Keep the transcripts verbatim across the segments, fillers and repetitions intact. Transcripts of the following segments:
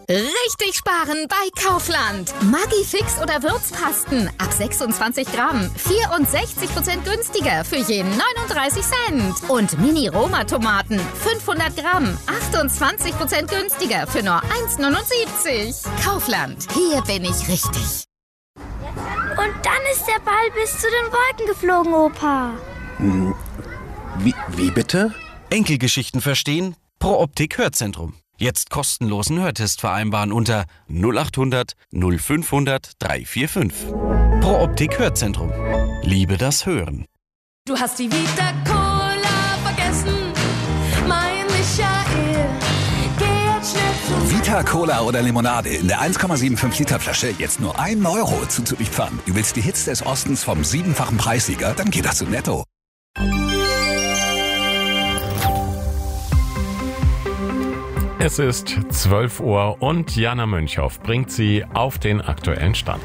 Richtig sparen bei Kaufland. Maggi Fix oder Würzpasten ab sechsundzwanzig Gramm. vierundsechzig Prozent günstiger für je neununddreißig Cent. Und Mini-Roma-Tomaten fünfhundert Gramm. achtundzwanzig Prozent günstiger für nur eins neunundsiebzig. Kaufland. Hier bin ich richtig. Und dann ist der Ball bis zu den Wolken geflogen, Opa. Hm, wie, wie bitte? Enkelgeschichten verstehen? Pro Optik Hörzentrum. Jetzt kostenlosen Hörtest vereinbaren unter null acht hundert null fünfhundert dreihundertfünfundvierzig. Pro Optik Hörzentrum. Liebe das Hören. Du hast die Vita Cola vergessen, mein Michael. Geh jetzt schnell zu Vita Cola oder Limonade in der eins Komma fünfundsiebzig Liter Flasche jetzt nur ein Euro zu Zürichpfannen. Du willst die Hits des Ostens vom siebenfachen Preissieger? Dann geht das zu Netto. Es ist zwölf Uhr und Jana Münchhoff bringt Sie auf den aktuellen Stand.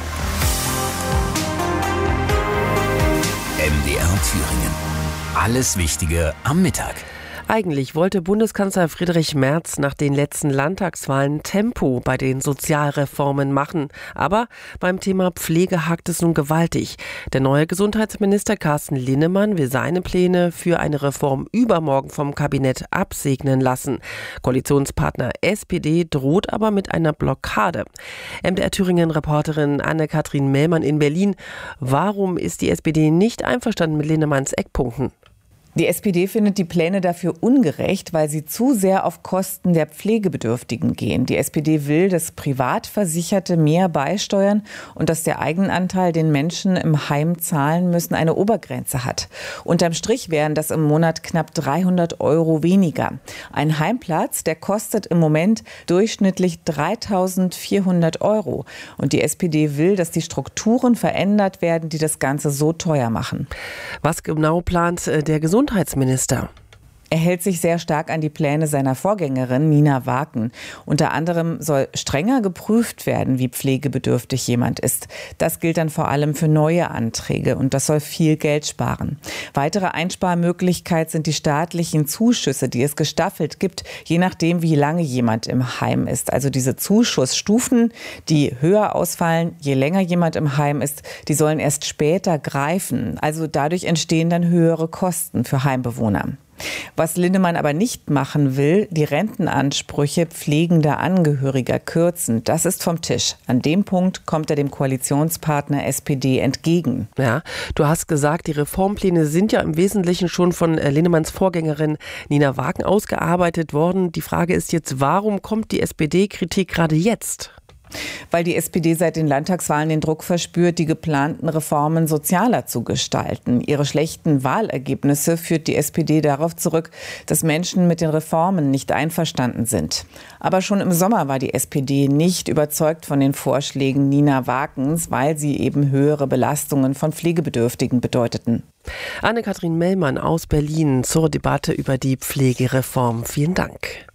M D R Thüringen. Alles Wichtige am Mittag. Eigentlich wollte Bundeskanzler Friedrich Merz nach den letzten Landtagswahlen Tempo bei den Sozialreformen machen. Aber beim Thema Pflege hakt es nun gewaltig. Der neue Gesundheitsminister Carsten Linnemann will seine Pläne für eine Reform übermorgen vom Kabinett absegnen lassen. Koalitionspartner S P D droht aber mit einer Blockade. M D R Thüringen-Reporterin Anne-Kathrin Mellmann in Berlin. Warum ist die S P D nicht einverstanden mit Linnemanns Eckpunkten? Die S P D findet die Pläne dafür ungerecht, weil sie zu sehr auf Kosten der Pflegebedürftigen gehen. Die S P D will, dass Privatversicherte mehr beisteuern und dass der Eigenanteil, den Menschen im Heim zahlen müssen, eine Obergrenze hat. Unterm Strich wären das im Monat knapp dreihundert Euro weniger. Ein Heimplatz, der kostet im Moment durchschnittlich dreitausendvierhundert Euro. Und die S P D will, dass die Strukturen verändert werden, die das Ganze so teuer machen. Was genau plant der Gesundheitsminister? Gesundheitsminister. Er hält sich sehr stark an die Pläne seiner Vorgängerin Nina Wagen. Unter anderem soll strenger geprüft werden, wie pflegebedürftig jemand ist. Das gilt dann vor allem für neue Anträge und das soll viel Geld sparen. Weitere Einsparmöglichkeit sind die staatlichen Zuschüsse, die es gestaffelt gibt, je nachdem, wie lange jemand im Heim ist. Also diese Zuschussstufen, die höher ausfallen, je länger jemand im Heim ist, die sollen erst später greifen. Also dadurch entstehen dann höhere Kosten für Heimbewohner. Was Linnemann aber nicht machen will, die Rentenansprüche pflegender Angehöriger kürzen. Das ist vom Tisch. An dem Punkt kommt er dem Koalitionspartner S P D entgegen. Ja, du hast gesagt, die Reformpläne sind ja im Wesentlichen schon von Linnemanns Vorgängerin Nina Wagen ausgearbeitet worden. Die Frage ist jetzt, warum kommt die S P D-Kritik gerade jetzt? Weil die S P D seit den Landtagswahlen den Druck verspürt, die geplanten Reformen sozialer zu gestalten. Ihre schlechten Wahlergebnisse führt die S P D darauf zurück, dass Menschen mit den Reformen nicht einverstanden sind. Aber schon im Sommer war die S P D nicht überzeugt von den Vorschlägen Nina Wagens, weil sie eben höhere Belastungen von Pflegebedürftigen bedeuteten. Anne-Kathrin Mellmann aus Berlin zur Debatte über die Pflegereform. Vielen Dank.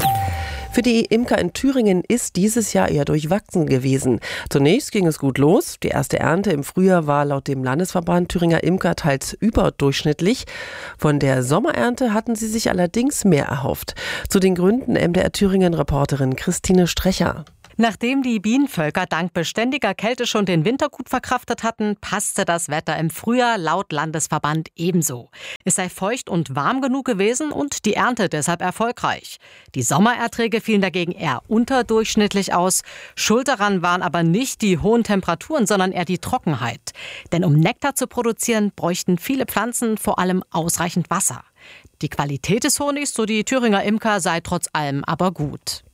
Für die Imker in Thüringen ist dieses Jahr eher durchwachsen gewesen. Zunächst ging es gut los. Die erste Ernte im Frühjahr war laut dem Landesverband Thüringer Imker teils überdurchschnittlich. Von der Sommerernte hatten sie sich allerdings mehr erhofft. Zu den Gründen M D R Thüringen-Reporterin Christine Strecher. Nachdem die Bienenvölker dank beständiger Kälte schon den Winter gut verkraftet hatten, passte das Wetter im Frühjahr laut Landesverband ebenso. Es sei feucht und warm genug gewesen und die Ernte deshalb erfolgreich. Die Sommererträge fielen dagegen eher unterdurchschnittlich aus. Schuld daran waren aber nicht die hohen Temperaturen, sondern eher die Trockenheit. Denn um Nektar zu produzieren, bräuchten viele Pflanzen vor allem ausreichend Wasser. Die Qualität des Honigs, so die Thüringer Imker, sei trotz allem aber gut.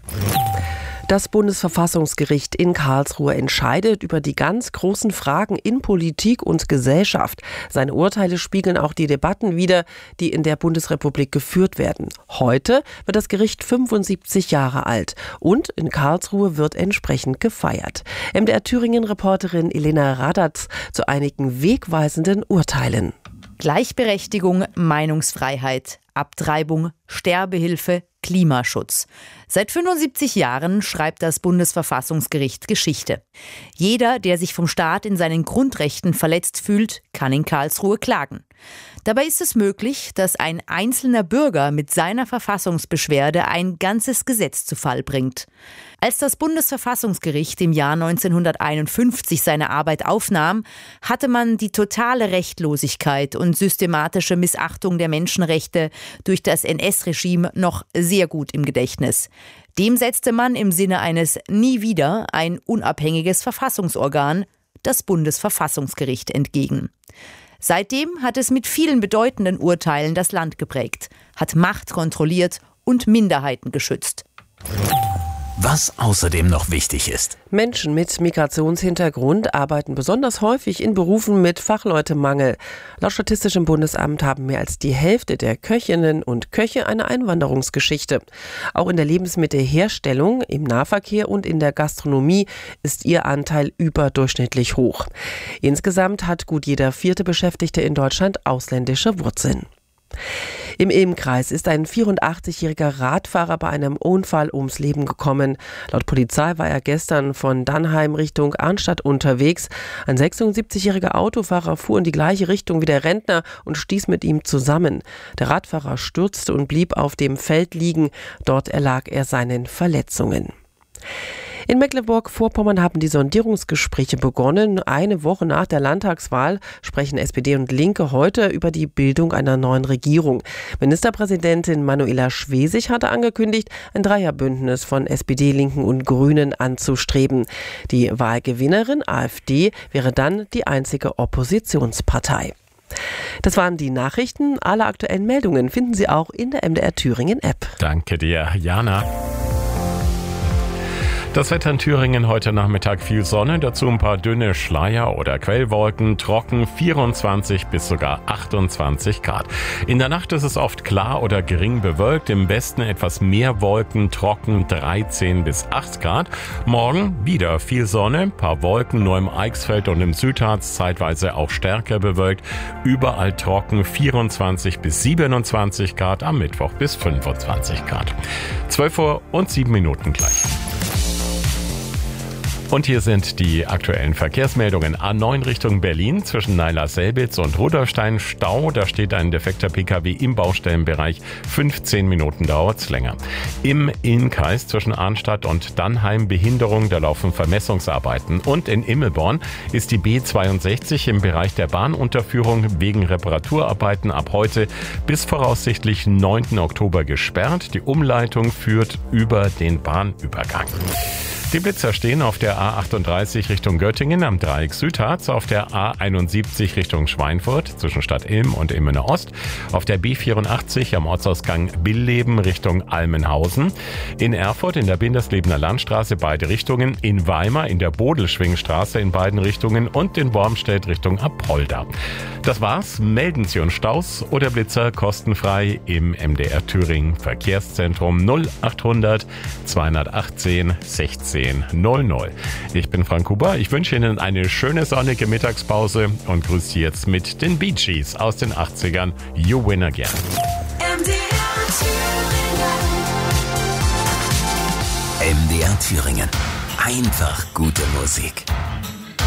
Das Bundesverfassungsgericht in Karlsruhe entscheidet über die ganz großen Fragen in Politik und Gesellschaft. Seine Urteile spiegeln auch die Debatten wider, die in der Bundesrepublik geführt werden. Heute wird das Gericht fünfundsiebzig Jahre alt und in Karlsruhe wird entsprechend gefeiert. M D R Thüringen-Reporterin Elena Radatz zu einigen wegweisenden Urteilen. Gleichberechtigung, Meinungsfreiheit, Abtreibung, Sterbehilfe, Klimaschutz. Seit fünfundsiebzig Jahren schreibt das Bundesverfassungsgericht Geschichte. Jeder, der sich vom Staat in seinen Grundrechten verletzt fühlt, kann in Karlsruhe klagen. Dabei ist es möglich, dass ein einzelner Bürger mit seiner Verfassungsbeschwerde ein ganzes Gesetz zu Fall bringt. Als das Bundesverfassungsgericht im Jahr neunzehnhunderteinundfünfzig seine Arbeit aufnahm, hatte man die totale Rechtlosigkeit und systematische Missachtung der Menschenrechte durch das N S-Regime noch sehr gut im Gedächtnis. Dem setzte man im Sinne eines Nie wieder ein unabhängiges Verfassungsorgan, das Bundesverfassungsgericht, entgegen. Seitdem hat es mit vielen bedeutenden Urteilen das Land geprägt, hat Macht kontrolliert und Minderheiten geschützt. Was außerdem noch wichtig ist. Menschen mit Migrationshintergrund arbeiten besonders häufig in Berufen mit Fachleutemangel. Laut Statistischem Bundesamt haben mehr als die Hälfte der Köchinnen und Köche eine Einwanderungsgeschichte. Auch in der Lebensmittelherstellung, im Nahverkehr und in der Gastronomie ist ihr Anteil überdurchschnittlich hoch. Insgesamt hat gut jeder vierte Beschäftigte in Deutschland ausländische Wurzeln. Im Ilm-Kreis ist ein vierundachtzigjähriger Radfahrer bei einem Unfall ums Leben gekommen. Laut Polizei war er gestern von Dannheim Richtung Arnstadt unterwegs. Ein sechsundsiebzigjähriger Autofahrer fuhr in die gleiche Richtung wie der Rentner und stieß mit ihm zusammen. Der Radfahrer stürzte und blieb auf dem Feld liegen. Dort erlag er seinen Verletzungen. In Mecklenburg-Vorpommern haben die Sondierungsgespräche begonnen. Eine Woche nach der Landtagswahl sprechen S P D und Linke heute über die Bildung einer neuen Regierung. Ministerpräsidentin Manuela Schwesig hatte angekündigt, ein Dreierbündnis von S P D, Linken und Grünen anzustreben. Die Wahlgewinnerin A f D wäre dann die einzige Oppositionspartei. Das waren die Nachrichten. Alle aktuellen Meldungen finden Sie auch in der M D R Thüringen App. Danke dir, Jana. Das Wetter in Thüringen heute Nachmittag: viel Sonne, dazu ein paar dünne Schleier oder Quellwolken, trocken vierundzwanzig bis sogar achtundzwanzig Grad. In der Nacht ist es oft klar oder gering bewölkt, im Westen etwas mehr Wolken, trocken dreizehn bis acht Grad. Morgen wieder viel Sonne, ein paar Wolken, nur im Eichsfeld und im Südharz zeitweise auch stärker bewölkt. Überall trocken, vierundzwanzig bis siebenundzwanzig Grad, am Mittwoch bis fünfundzwanzig Grad. zwölf Uhr und sieben Minuten gleich. Und hier sind die aktuellen Verkehrsmeldungen. A neun Richtung Berlin zwischen Naila-Selbitz und Rudolfstein Stau. Da steht ein defekter Pkw im Baustellenbereich. fünfzehn Minuten dauert's länger. Im Innkreis zwischen Arnstadt und Dannheim Behinderung. Da laufen Vermessungsarbeiten. Und in Immelborn ist die B zweiundsechzig im Bereich der Bahnunterführung wegen Reparaturarbeiten ab heute bis voraussichtlich neunten Oktober gesperrt. Die Umleitung führt über den Bahnübergang. Die Blitzer stehen auf der A achtunddreißig Richtung Göttingen am Dreieck Südharz, auf der A einundsiebzig Richtung Schweinfurt zwischen Stadt Ilm und Ilmenau Ost, auf der B vierundachtzig am Ortsausgang Billeben Richtung Almenhausen, in Erfurt in der Binderslebener Landstraße beide Richtungen, in Weimar in der Bodelschwingstraße in beiden Richtungen und in Wormstedt Richtung Apolda. Das war's. Melden Sie uns Staus oder Blitzer kostenfrei im M D R Thüringen Verkehrszentrum null achthundert zweihundertachtzehn sechzehn null null. Ich bin Frank Huber. Ich wünsche Ihnen eine schöne sonnige Mittagspause und grüße Sie jetzt mit den Bee Gees aus den achtzigern. You Win Again. M D R Thüringen. M D R Thüringen. Einfach gute Musik.